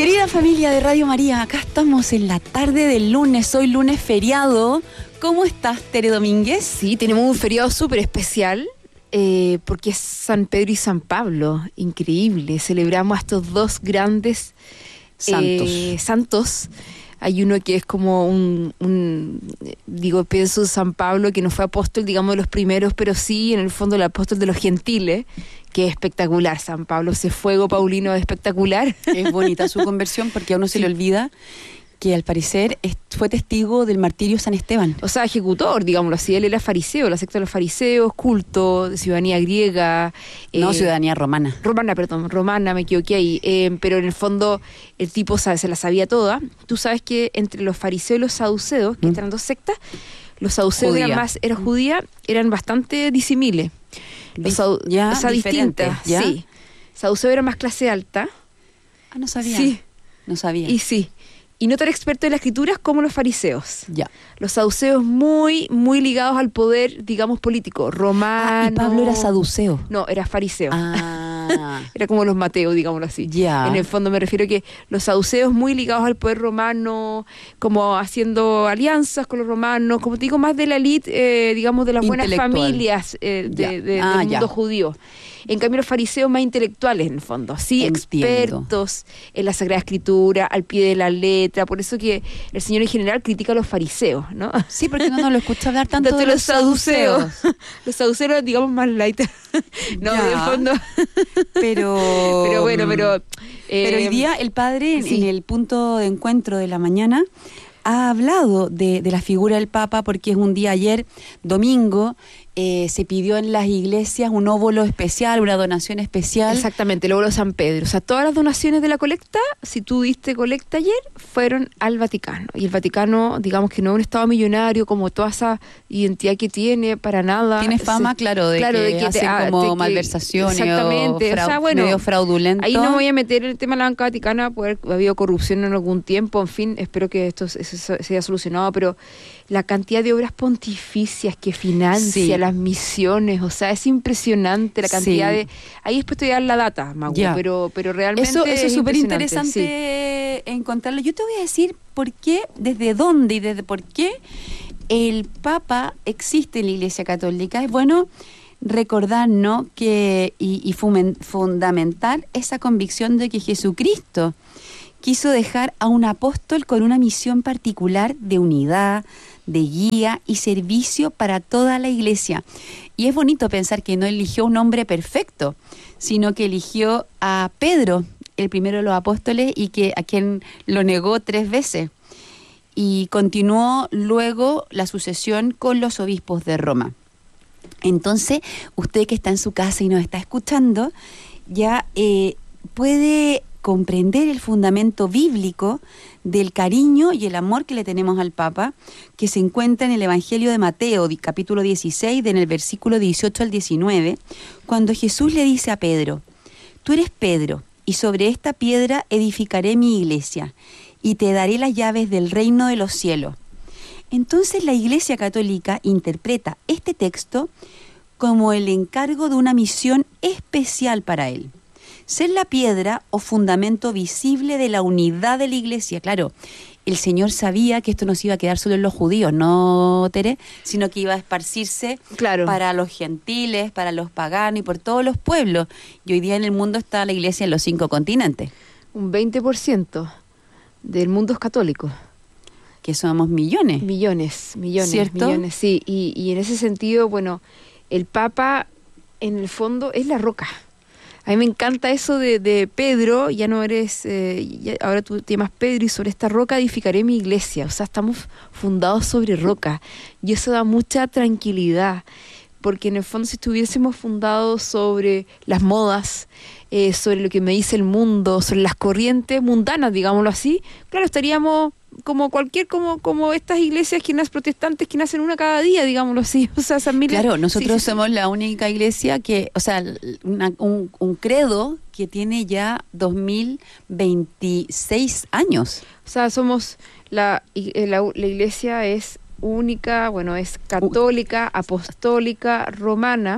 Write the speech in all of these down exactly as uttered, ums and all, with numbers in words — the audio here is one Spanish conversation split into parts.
Querida familia de Radio María, acá estamos en la tarde del lunes, hoy lunes feriado. ¿Cómo estás, Tere Domínguez? Sí, tenemos un feriado súper especial eh, porque es San Pedro y San Pablo, increíble. Celebramos a estos dos grandes santos. Eh, santos. Hay uno que es como un, un, digo, pienso en San Pablo, que no fue apóstol, digamos, de los primeros, pero sí, en el fondo, el apóstol de los gentiles, que es espectacular. San Pablo, ese fuego paulino es espectacular. Es bonita su conversión porque a uno se sí. le olvida que al parecer fue testigo del martirio San Esteban. O sea, ejecutor, digámoslo así. Él era fariseo, la secta de los fariseos, culto, de ciudadanía griega. No, eh, ciudadanía romana. Romana, perdón, romana, me equivoqué ahí. Eh, pero en el fondo, el tipo sabe, se la sabía toda. Tú sabes que entre los fariseos y los saduceos, que mm. eran dos sectas, los saduceos eran más, era judía, eran bastante disimiles. Los sau- ya, o sea, distintas, ¿ya? Sí. Saduceo era más clase alta. Ah, no sabía. Sí. No sabía. Y sí. Y no tan experto en las escrituras como los fariseos. Ya. Los saduceos muy, muy ligados al poder, digamos, político, romano. Ah, y Pablo era saduceo. No, era fariseo. Ah. Era como los Mateos, digámoslo así. Ya. En el fondo me refiero a que los saduceos muy ligados al poder romano, como haciendo alianzas con los romanos, como te digo, más de la élite, eh, digamos, de las buenas familias eh, de, de, ah, del mundo ya. judío. En cambio, los fariseos más intelectuales, en el fondo, sí, Entiendo. expertos en la Sagrada Escritura, al pie de la letra. Por eso que el Señor en general critica a los fariseos, ¿no? Sí, porque no nos lo escucha hablar tanto de, de los los saduceos. saduceos. Los saduceos, digamos, más light. No, ya. en el fondo. Pero, pero bueno, pero... Eh, pero hoy día el padre, sí. en el punto de encuentro de la mañana, ha hablado de, de la figura del Papa porque es un día ayer, domingo, eh, se pidió en las iglesias un óvulo especial, una donación especial. Exactamente, el óvulo de San Pedro. O sea, todas las donaciones de la colecta, si tú diste colecta ayer, fueron al Vaticano. Y el Vaticano, digamos que no es un estado millonario como toda esa identidad que tiene, para nada. Tiene fama, se, claro, de claro, que, de que hace te, ah, como de que, malversaciones exactamente. o, frau, o sea, bueno, medio fraudulento. Ahí no me voy a meter en el tema de la banca vaticana, puede haber habido corrupción en algún tiempo, en fin, espero que esto se, se, se haya solucionado, pero la cantidad de obras pontificias que financia, sí. las misiones, o sea, es impresionante la cantidad sí. de... Ahí después te voy a dar la data, Magu, pero, pero realmente Eso, eso es súper interesante sí. encontrarlo. Yo te voy a decir por qué, desde dónde y desde por qué el Papa existe en la Iglesia Católica. Es bueno recordarnos que y, y fundamentar esa convicción de que Jesucristo quiso dejar a un apóstol con una misión particular de unidad, de guía y servicio para toda la iglesia. Y es bonito pensar que no eligió un hombre perfecto, sino que eligió a Pedro, el primero de los apóstoles, y que a quien lo negó tres veces. Y continuó luego la sucesión con los obispos de Roma. Entonces, usted que está en su casa y nos está escuchando, ya eh, puede comprender el fundamento bíblico del cariño y el amor que le tenemos al Papa, que se encuentra en el Evangelio de Mateo, capítulo dieciséis, en el versículo dieciocho al diecinueve, cuando Jesús le dice a Pedro: tú eres Pedro, y sobre esta piedra edificaré mi iglesia, y te daré las llaves del reino de los cielos. Entonces la Iglesia Católica interpreta este texto como el encargo de una misión especial para él. Ser la piedra o fundamento visible de la unidad de la Iglesia. Claro, el Señor sabía que esto no se iba a quedar solo en los judíos, ¿no, Tere? Sino que iba a esparcirse claro. para los gentiles, para los paganos y por todos los pueblos. Y hoy día en el mundo está la Iglesia en los cinco continentes. Un veinte por ciento del mundo es católico. Que somos millones. Millones, millones, ¿cierto? millones, sí. Y, y en ese sentido, bueno, el Papa, en el fondo, es la roca. A mí me encanta eso de, de Pedro, ya no eres, eh, ya, ahora tú te llamas Pedro, y sobre esta roca edificaré mi iglesia. O sea, estamos fundados sobre roca. Y eso da mucha tranquilidad, porque en el fondo si estuviésemos fundados sobre las modas, eh, sobre lo que me dice el mundo, sobre las corrientes mundanas, digámoslo así, claro, estaríamos como cualquier, como como estas iglesias que nacen protestantes que nacen una cada día, digámoslo así. O sea, San Miguel, claro, nosotros sí, somos sí. la única iglesia que, o sea, una, un, un credo que tiene ya dos mil veintiséis años. O sea, somos, la, la, la iglesia es única, bueno, es católica, apostólica, romana.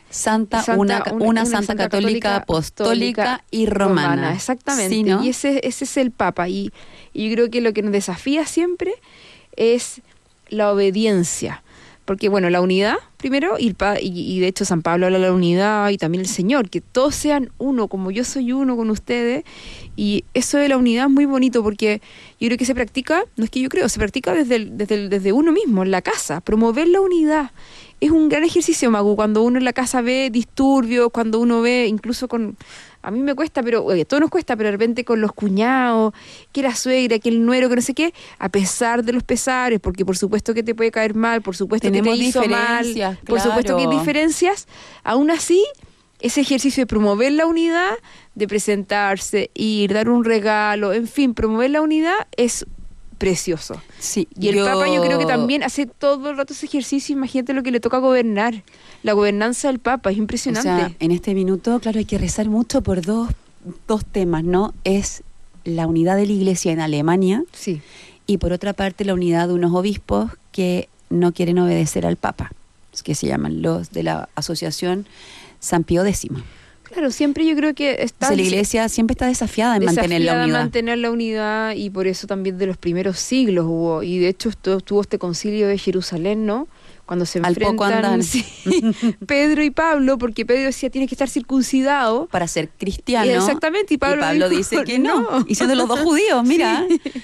Santa, Santa una, una, una, una Santa, Santa Católica, Católica, Apostólica, Apostólica y Romana. Romana, exactamente. Sí, ¿no? Y ese, ese es el Papa. Y, y yo creo que lo que nos desafía siempre es la obediencia. Porque, bueno, la unidad, primero, y, el pa, y, y de hecho San Pablo habla de la unidad, y también el Señor, que todos sean uno, como yo soy uno con ustedes. Y eso de la unidad es muy bonito, porque yo creo que se practica, no es que yo creo, se practica desde, el, desde, el, desde uno mismo, en la casa, promover la unidad. Es un gran ejercicio, Magu, cuando uno en la casa ve disturbios, cuando uno ve, incluso con... A mí me cuesta, pero oye, todo nos cuesta, pero de repente con los cuñados, que la suegra, que el nuero, que no sé qué, a pesar de los pesares, porque por supuesto que te puede caer mal, por supuesto Tenemos que te hizo mal, diferencias, por supuesto que hay claro. diferencias, aún así, ese ejercicio de promover la unidad, de presentarse, ir, dar un regalo, en fin, promover la unidad es precioso. Sí, Y el yo... Papa yo creo que también hace todo el rato ese ejercicio. Imagínate lo que le toca gobernar. La gobernanza del Papa es impresionante. O sea, en este minuto, claro, hay que rezar mucho por dos, dos temas, ¿no? Es la unidad de la Iglesia en Alemania Sí. y por otra parte la unidad de unos obispos que no quieren obedecer al Papa, que se llaman los de la Asociación San Pío X. Claro, siempre yo creo que está... O sea, la Iglesia siempre está desafiada en mantener la desafiada unidad. en mantener la unidad, y por eso también de los primeros siglos hubo, y de hecho estuvo, estuvo este concilio de Jerusalén, ¿no? Cuando se Al poco enfrentan andan. sí, Pedro y Pablo, porque Pedro decía tienes que estar circuncidado. Para ser cristiano. Exactamente, y Pablo, y Pablo dijo, dice que no, no. y siendo los dos judíos, mira.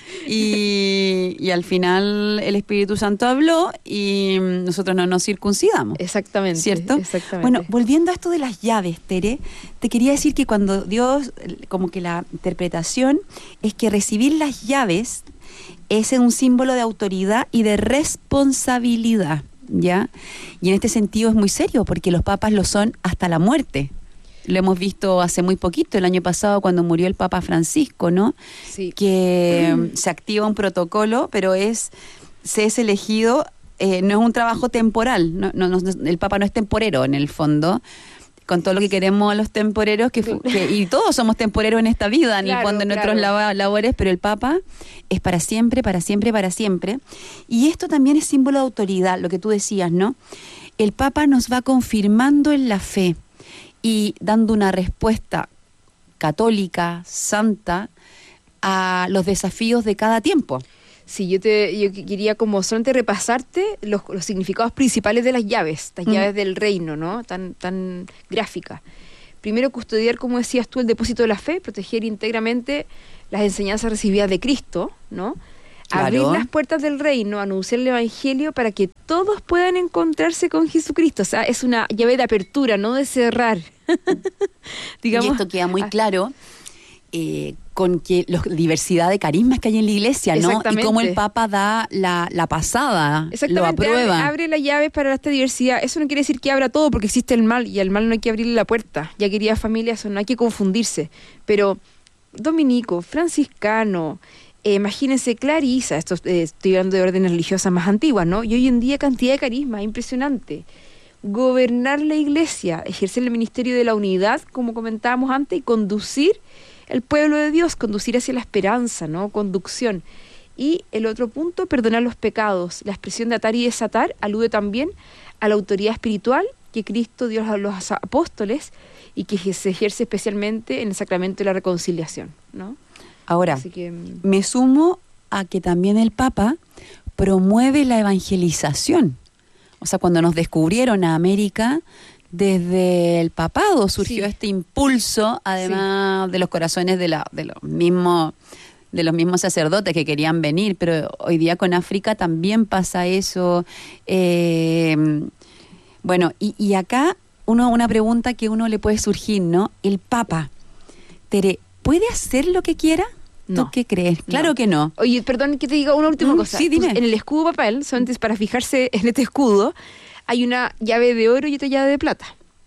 Sí. Y, y al final el Espíritu Santo habló y nosotros no nos circuncidamos. Exactamente. ¿Cierto? Exactamente. Bueno, volviendo a esto de las llaves, Tere, te quería decir que cuando Dios, como que la interpretación es que recibir las llaves es un símbolo de autoridad y de responsabilidad, ¿ya? Y en este sentido es muy serio, porque los papas lo son hasta la muerte. Lo hemos visto hace muy poquito, el año pasado, cuando murió el Papa Francisco, ¿no? Sí. Que mm. se activa un protocolo, pero es se es elegido, eh, no es un trabajo temporal, no, no, no, el Papa no es temporero en el fondo, con todo lo que queremos a los temporeros, que, que y todos somos temporeros en esta vida, en claro, el fondo, en nuestros claro. labores, pero el Papa es para siempre, para siempre, para siempre. Y esto también es símbolo de autoridad, lo que tú decías, ¿no? El Papa nos va confirmando en la fe y dando una respuesta católica, santa, a los desafíos de cada tiempo. Sí, yo te yo quería como solamente repasarte los, los significados principales de las llaves, las mm. llaves del reino, ¿no? Tan, tan gráficas. Primero, custodiar, como decías tú, el depósito de la fe, proteger íntegramente las enseñanzas recibidas de Cristo, ¿no? Claro. Abrir las puertas del reino, anunciar el evangelio para que todos puedan encontrarse con Jesucristo. O sea, es una llave de apertura, no de cerrar. Digamos, y esto queda muy claro eh, con que la diversidad de carismas que hay en la iglesia, ¿no? Y cómo el Papa da la, la pasada, lo aprueba. Abre, abre las llaves para esta diversidad. Eso no quiere decir que abra todo, porque existe el mal, y al mal no hay que abrirle la puerta. Ya, queridas familias, no hay que confundirse. Pero dominico, franciscano, eh, imagínense Clarisa, esto, eh, estoy hablando de órdenes religiosas más antiguas, ¿no? Y hoy en día cantidad de carisma, impresionante. Gobernar la iglesia, ejercer el ministerio de la unidad, como comentábamos antes, y conducir el pueblo de Dios, conducir hacia la esperanza, ¿no? Conducción. Y el otro punto, perdonar los pecados. La expresión de atar y desatar alude también a la autoridad espiritual que Cristo dio a los apóstoles y que se ejerce especialmente en el sacramento de la reconciliación, ¿no? Ahora, Así que, me sumo a que también el Papa promueve la evangelización. O sea, cuando nos descubrieron a América, desde el papado surgió sí. este impulso, además sí. de los corazones de, la, de los mismos de los mismos sacerdotes que querían venir, pero hoy día con África también pasa eso. Eh, bueno, y, y acá uno una pregunta que uno le puede surgir, ¿no? El Papa, Tere, ¿puede hacer lo que quiera? No. ¿Tú qué crees? Claro no. que no. Oye, perdón que te diga una última mm, cosa. Sí, dime. En el escudo papel, solamente para fijarse en este escudo, hay una llave de oro y otra llave de plata.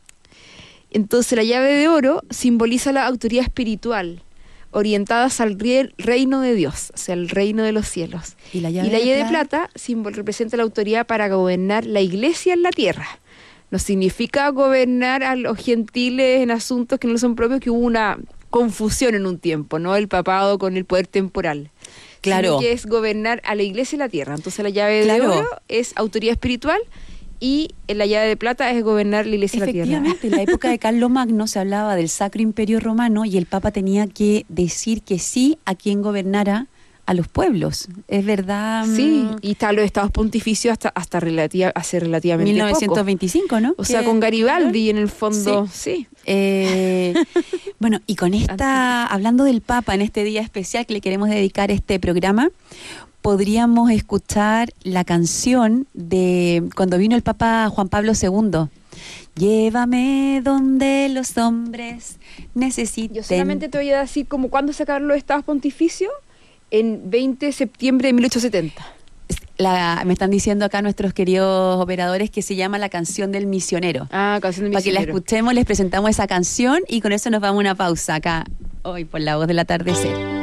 Entonces la llave de oro simboliza la autoridad espiritual, orientadas al reino de Dios, o sea, el reino de los cielos. Y la llave, y la llave de, de plata simbol, representa la autoridad para gobernar la iglesia en la tierra. No significa gobernar a los gentiles en asuntos que no son propios, que hubo una confusión en un tiempo, ¿no? El papado con el poder temporal. Claro. Sino que es gobernar a la iglesia y la tierra. Entonces la llave claro. de oro es autoridad espiritual y en la llave de plata es gobernar la Iglesia de la Tierra. Efectivamente, en la época de Carlos Magno se hablaba del Sacro Imperio Romano y el Papa tenía que decir que sí a quien gobernara a los pueblos. Es verdad. Sí, y están los estados pontificios hasta hasta relativa, hace relativamente mil novecientos veinticinco, poco. ¿no? O sea, con Garibaldi en el fondo, sí. sí. Eh, bueno, y con esta, hablando del Papa en este día especial que le queremos dedicar este programa, podríamos escuchar la canción de cuando vino el Papa Juan Pablo segundo. Llévame donde los hombres necesiten. Yo solamente te voy a decir como cuándo sacaron los estados pontificios. En veinte de septiembre de mil ochocientos setenta. La, me están diciendo acá nuestros queridos operadores que se llama La Canción del Misionero. Ah, Canción del Misionero. Para que la escuchemos, les presentamos esa canción y con eso nos vamos a una pausa acá, hoy por La Voz del Atardecer.